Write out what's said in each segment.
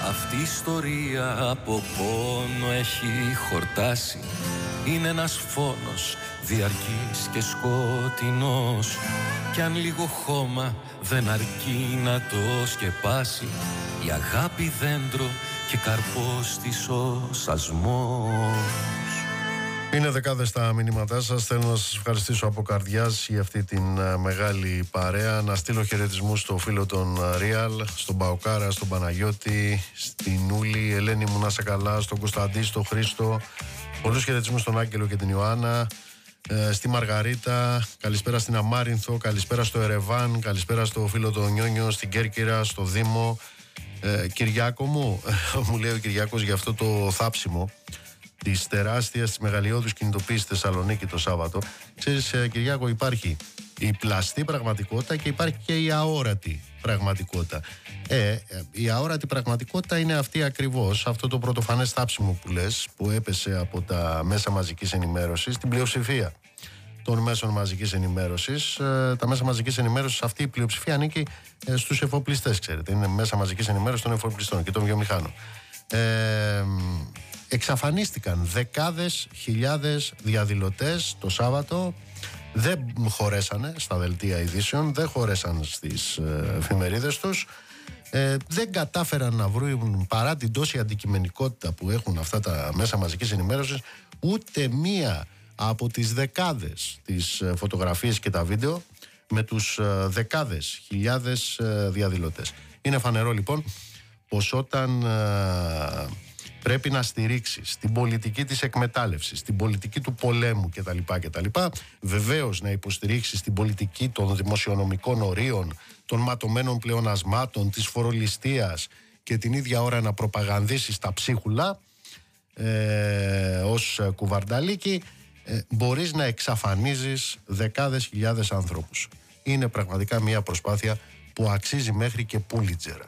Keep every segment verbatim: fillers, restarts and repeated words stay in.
Αυτή η ιστορία από πόνο έχει χορτάσει. Είναι ένας φόνος διαρκής και σκοτεινός, κι αν λίγο χώμα δεν αρκεί να το σκεπάσει, η αγάπη δέντρο και καρπός της ο σασμός. Είναι δεκάδες τα μηνύματά σας. Θέλω να σας ευχαριστήσω από καρδιάς για αυτή την uh, μεγάλη παρέα. Να στείλω χαιρετισμούς στο φίλο των Real, στον Παοκάρα, στον Παναγιώτη, στην Ούλη, Ελένη μου να είσαι καλά, στον Κωνσταντή, στον Χρήστο. Πολλούς χαιρετισμούς στον Άγγελο και την Ιωάννα, ε, στη Μαργαρίτα, καλησπέρα στην Αμάρινθο, καλησπέρα στο Ερεβάν, καλησπέρα στο φίλο τον Νιόνιο, στην Κέρκυρα, στο Δήμο. Ε, Κυριάκο μου, μου λέει ο Κυριάκος για αυτό το θάψιμο της τεράστιας, της μεγαλειώδους κινητοποίησης στη Θεσσαλονίκη το Σάββατο. Ξέρεις, Κυριάκο, υπάρχει η πλαστή πραγματικότητα και υπάρχει και η αόρατη πραγματικότητα. Ε, η αόρατη πραγματικότητα είναι αυτή ακριβώς, αυτό το πρωτοφανές θάψιμο που λες, που έπεσε από τα μέσα μαζικής ενημέρωσης, την πλειοψηφία των μέσων μαζικής ενημέρωσης. Ε, τα μέσα μαζικής ενημέρωσης, αυτή η πλειοψηφία ανήκει ε, στους εφοπλιστές, ξέρετε. Είναι μέσα μαζικής ενημέρωσης των εφοπλιστών και των βιομηχάνων. Ε, εξαφανίστηκαν δεκάδες χιλιάδες διαδηλωτές το Σάββατο. Δεν χωρέσανε στα δελτία ειδήσεων, δεν χωρέσαν στις ε, εφημερίδες τους, ε, δεν κατάφεραν να βρουν, παρά την τόση αντικειμενικότητα που έχουν αυτά τα μέσα μαζικής ενημέρωσης, ούτε μία από τις δεκάδες τις ε, φωτογραφίες και τα βίντεο με τους ε, δεκάδες χιλιάδες ε, διαδηλωτές. Είναι φανερό λοιπόν πως όταν ε, πρέπει να στηρίξεις την πολιτική της εκμετάλλευσης, την πολιτική του πολέμου κτλ. κτλ. Βεβαίως να υποστηρίξεις την πολιτική των δημοσιονομικών ορίων, των ματωμένων πλεονασμάτων, της φορολιστίας και την ίδια ώρα να προπαγανδίσεις τα ψίχουλα ε, ως κουβαρνταλίκι, ε, μπορείς να εξαφανίζεις δεκάδες χιλιάδες ανθρώπους. Είναι πραγματικά μια προσπάθεια που αξίζει μέχρι και Πούλιτζερα.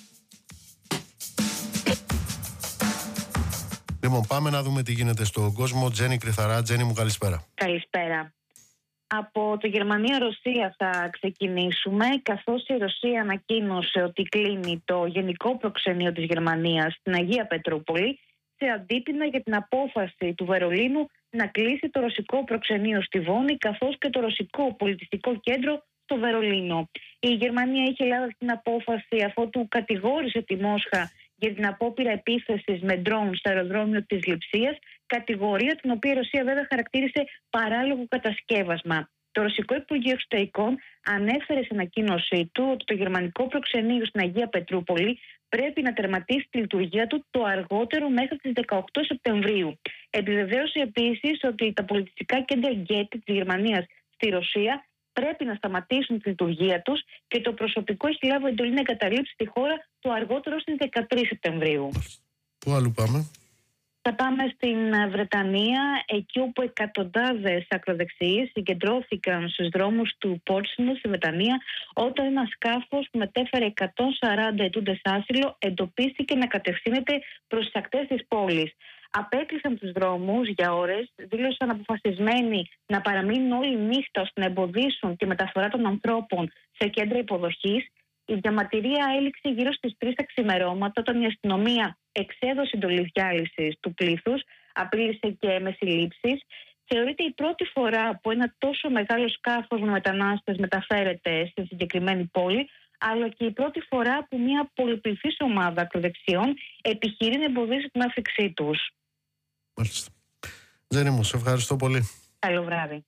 Λοιπόν, πάμε να δούμε τι γίνεται στον κόσμο. Τζέννη Κρυθαρά. Τζέννη μου, καλησπέρα. Καλησπέρα. Από το Γερμανία-Ρωσία θα ξεκινήσουμε, καθώς η Ρωσία ανακοίνωσε ότι κλείνει το γενικό προξενείο της Γερμανίας στην Αγία Πετρούπολη σε αντίπεινα για την απόφαση του Βερολίνου να κλείσει το ρωσικό προξενείο στη Βόνη, καθώς και το ρωσικό πολιτιστικό κέντρο στο Βερολίνο. Η Γερμανία είχε λάβει την απόφαση αφότου κατηγόρησε τη Μόσχα για την απόπειρα επίθεσης με ντρόουν στο αεροδρόμιο της Λειψίας, κατηγορία την οποία η Ρωσία βέβαια χαρακτήρισε παράλογο κατασκεύασμα. Το Ρωσικό Υπουργείο Εξωτερικών ανέφερε σε ανακοίνωσή του ότι το γερμανικό προξενείο στην Αγία Πετρούπολη πρέπει να τερματίσει τη λειτουργία του το αργότερο μέχρι τις δεκαοκτώ Σεπτεμβρίου. Επιβεβαίωσε επίσης ότι τα πολιτιστικά κέντρα γκέτι της Γερμανίας στη Ρωσία πρέπει να σταματήσουν τη λειτουργία τους και το προσωπικό έχει λάβει εντολή να εγκαταλείψει τη χώρα το αργότερο στις δεκατρείς Σεπτεμβρίου. Πού αλλού πάμε? Θα πάμε στην Βρετανία, εκεί όπου εκατοντάδες ακροδεξιοί συγκεντρώθηκαν στους δρόμους του Πόρτσμουθ στη Βρετανία, όταν ένα σκάφος που μετέφερε εκατόν σαράντα αιτούντες άσυλο εντοπίστηκε να κατευθύνεται προς τις ακτές της πόλης. Απέκλεισαν τους δρόμους για ώρες, δήλωσαν αποφασισμένοι να παραμείνουν όλη νύχτα ώστε να εμποδίσουν τη μεταφορά των ανθρώπων σε κέντρα υποδοχής. Η διαμαρτυρία έληξε γύρω στις τρεις τα ξημερώματα, όταν η αστυνομία εξέδωσε εντολή διάλυσης του πλήθους, απείλησε και με συλλήψεις. Θεωρείται η πρώτη φορά που ένα τόσο μεγάλο σκάφος με μετανάστες μεταφέρεται στη συγκεκριμένη πόλη, αλλά και η πρώτη φορά που μια πολυπληθής ομάδα ακροδεξιών επιχειρεί να εμποδίσει την άφηξή τους. Μάλιστα. Τζέννη μου, σε ευχαριστώ πολύ. Καλό βράδυ.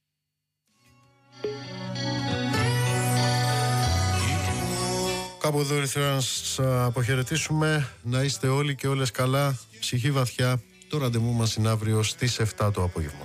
Κάπου εδώ ήρθα να σας αποχαιρετήσουμε. Να είστε όλοι και όλες καλά, ψυχή βαθιά. Το ραντεβού μας είναι αύριο στις εφτά το απόγευμα.